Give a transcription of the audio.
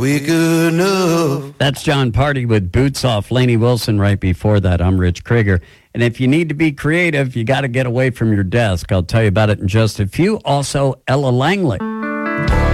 Quick enough. That's John Party with Boots Off. Lainey Wilson right before that. I'm Rich Krieger. And if you need to be creative, you got to get away from your desk. I'll tell you about it in just a few. Also, Ella Langley.